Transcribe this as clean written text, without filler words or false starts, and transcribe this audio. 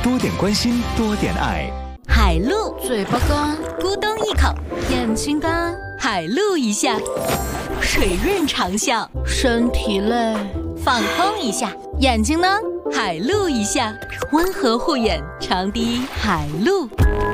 多点关心，多点爱。 海陆嘴巴干， 咕咚一口， 眼睛干， 海陆一下，水润长效， 身体累， 放空一下。眼睛呢？海陆一下，温和护眼，长滴海陆。